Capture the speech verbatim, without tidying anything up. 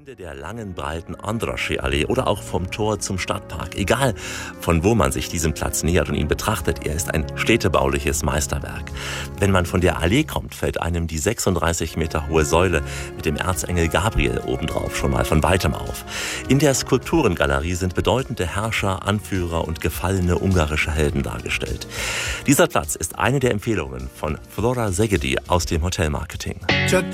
Ende der langen, breiten Andrassy-Allee oder auch vom Tor zum Stadtpark. Egal, von wo man sich diesem Platz nähert und ihn betrachtet, er ist ein städtebauliches Meisterwerk. Wenn man von der Allee kommt, fällt einem die sechsunddreißig Meter hohe Säule mit dem Erzengel Gabriel obendrauf schon mal von weitem auf. In der Skulpturengalerie sind bedeutende Herrscher, Anführer und gefallene ungarische Helden dargestellt. Dieser Platz ist eine der Empfehlungen von Flora Szegedi aus dem Hotelmarketing.